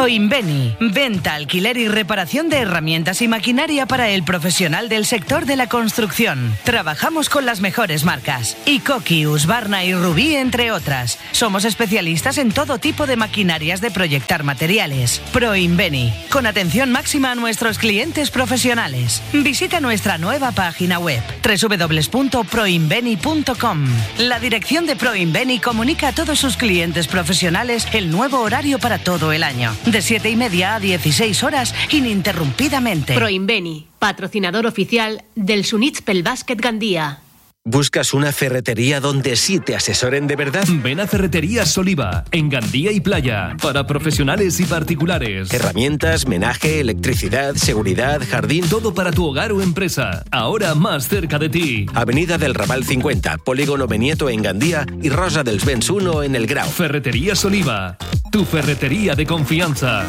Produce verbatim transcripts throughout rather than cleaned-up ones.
Proinveni, venta, alquiler y reparación de herramientas y maquinaria para el profesional del sector de la construcción. Trabajamos con las mejores marcas, Ikoki, Husqvarna y Rubí, entre otras. Somos especialistas en todo tipo de maquinarias de proyectar materiales. Proinveni, con atención máxima a nuestros clientes profesionales. Visita nuestra nueva página web, doble u doble u doble u punto proinveni punto com. La dirección de Proinveni comunica a todos sus clientes profesionales el nuevo horario para todo el año, de siete y media a dieciséis horas ininterrumpidamente. Proinveni, patrocinador oficial del Sunits pel Bàsquet Gandía. ¿Buscas una ferretería donde sí te asesoren de verdad? Ven a Ferreterías Oliva, en Gandía y Playa, para profesionales y particulares. Herramientas, menaje, electricidad, seguridad, jardín... Todo para tu hogar o empresa, ahora más cerca de ti. Avenida del Raval cincuenta, Polígono Benieto en Gandía y Rosa dels Vents uno en El Grau. Ferreterías Oliva, tu ferretería de confianza.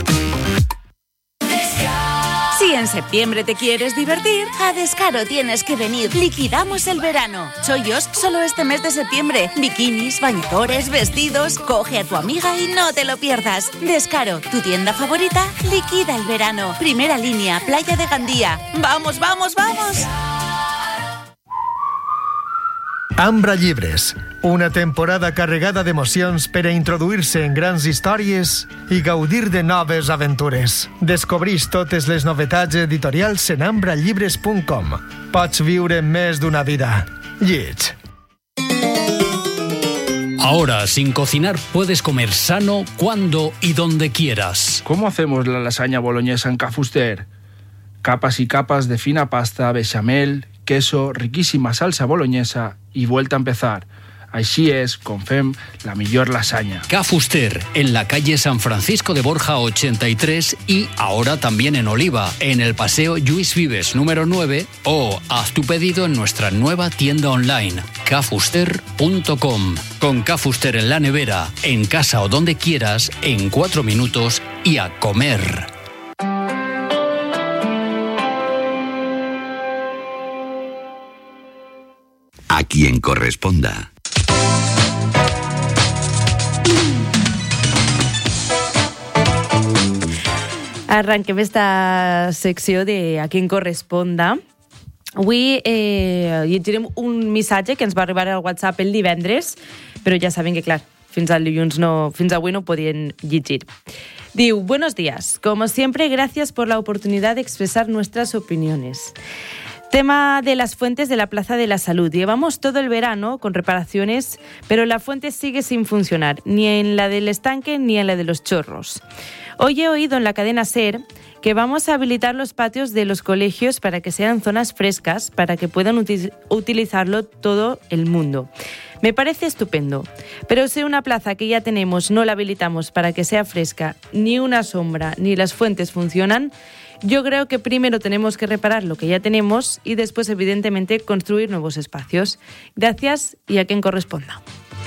Si en septiembre te quieres divertir, a Descaro tienes que venir. Liquidamos el verano. Chollos solo este mes de septiembre. Bikinis, bañadores, vestidos. Coge a tu amiga y no te lo pierdas. Descaro, tu tienda favorita, liquida el verano. Primera línea, Playa de Gandía. ¡Vamos, vamos, vamos! Ambra Llibres, una temporada carregada d'emocions per a introduir-se en grans històries i gaudir de noves aventures. Descobreix totes les novetats editorials en ambra llibres punt com. Pots viure més d'una vida. Lleig. Ahora, sin cocinar, puedes comer sano, cuando y donde quieras. ¿Cómo hacemos la lasaña boloñesa en Ca Fuster? Capas y capas de fina pasta, bechamel, queso, riquísima salsa boloñesa y vuelta a empezar. Així és, com fem, la millor lasaña. Ca Fuster, en la calle San Francisco de Borja ochenta y tres y ahora también en Oliva, en el Paseo Lluís Vives número nueve, o haz tu pedido en nuestra nueva tienda online, ca fuster punto com. Con Ca Fuster en la nevera, en casa o donde quieras, en cuatro minutos y a comer. A quien corresponda. Arranquem esta secció de A quien corresponda. Avui eh, llegirem un missatge que ens va arribar al WhatsApp el divendres, però ja saben que, clar, fins al dilluns no, fins avui no podien llegir. Diu, buenos días. Como siempre, gracias por la oportunidad de expresar nuestras opiniones. Tema de las fuentes de la Plaza de la Salud. Llevamos todo el verano con reparaciones, pero la fuente sigue sin funcionar, ni en la del estanque ni en la de los chorros. Hoy he oído en la cadena SER que vamos a habilitar los patios de los colegios para que sean zonas frescas, para que puedan util- utilizarlo todo el mundo. Me parece estupendo, pero si una plaza que ya tenemos no la habilitamos para que sea fresca, ni una sombra, ni las fuentes funcionan, yo creo que primero tenemos que reparar lo que ya tenemos y después, evidentemente, construir nuevos espacios. Gracias y a quien corresponda.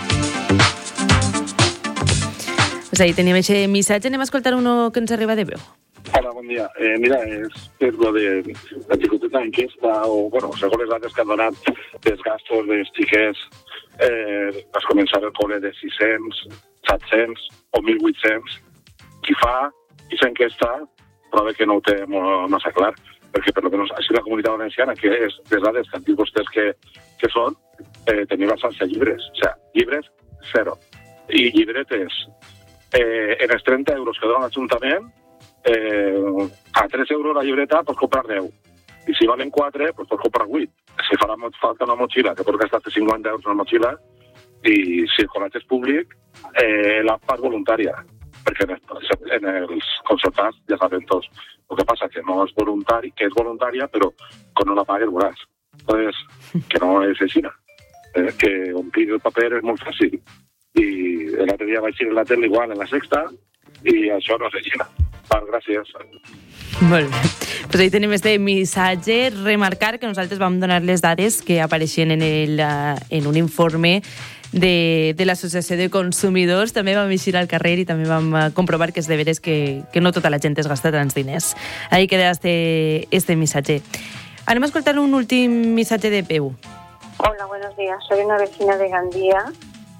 Pues ahí teníem aquest missatge. Anem a escoltar uno que ens arriba de veu. Hola, bon dia. Eh, mira, és per lo de la ticoteta enquesta o, bueno, segons les dades que han donat dels gastos dels xiquets, eh, vas començar el col·le de sis-cents, set-cents o mil vuit-cents. Qui fa aquesta enquesta prova que no ho té molt massa clar, perquè per almenys així la Comunitat Valenciana, que és les dades que han dit vostès que, que són, eh, tenim bastants llibres. O sigui, llibres, zero. I llibretes, eh, en els trenta euros que dona l'Ajuntament, eh, a tres euros la llibreta pots comprar deu. I si valen quatre, doncs pots comprar vuit. Si farà falta una motxilla, que pots gastar cinquanta euros una motxilla, i si el col·legi és públic, eh, la part voluntària. Perquè en els concertats ja saben tots. El que passa que no és voluntari, que és voluntària, però quan no la pagues veuràs. Entonces, que no és així. Eh, que omplir el paper és molt fàcil. I l'altre dia vaig ir a la tele igual, en la sexta, i això no és així. Val, gràcies. Molt bé. Pues ahí tenim este missatge. Remarcar que nosaltres vam donar les dades que apareixien en, el, en un informe de, de l'Associació de Consumidors. També vam eixir al carrer i també vam comprovar que és de veres que, que no tota la gent es gasta tants diners. Ahí queda este, este missatge. Anem a escoltar un últim missatge de peu. Hola, buenos días. Soy una vecina de Gandía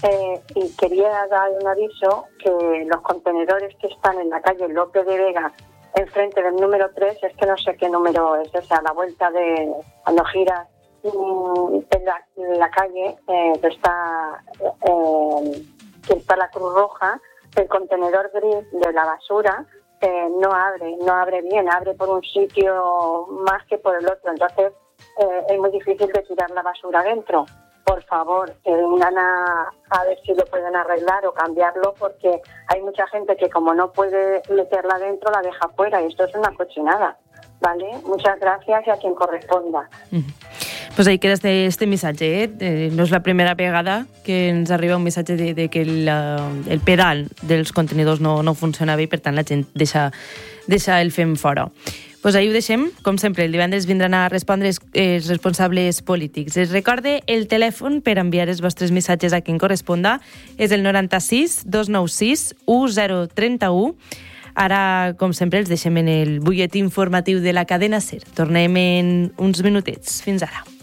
Eh, y quería dar un aviso que los contenedores que están en la calle López de Vega, enfrente del número tres, es que no sé qué número es ese, a la vuelta de cuando giras en la, en la calle, eh, que está, eh, que está la Cruz Roja, el contenedor gris de la basura eh, no abre, no abre bien, abre por un sitio más que por el otro, entonces eh, es muy difícil de tirar la basura dentro. Por favor, que vengan a, a ver si lo pueden arreglar o cambiarlo, porque hay mucha gente que como no puede meterla dentro, la deja fuera, y esto es una cochinada, ¿vale? Muchas gracias y a quien corresponda. Mm-hmm. Pues ahí queda este, este missatge, eh? eh? No és la primera vegada que ens arriba un missatge de, de que el, el pedal dels contenidors no, no funcionava i per tant la gent deixa, deixa el fem fora. Pues ahí ho deixem. Com sempre, el divendres vindran a respondre els eh, responsables polítics. Es recorde el telèfon per enviar els vostres missatges a qui en corresponda. És el noranta-sis dos nou sis u zero trenta u. Ara, com sempre, els deixem en el butlletí informatiu de la cadena SER. Tornem en uns minutets. Fins ara.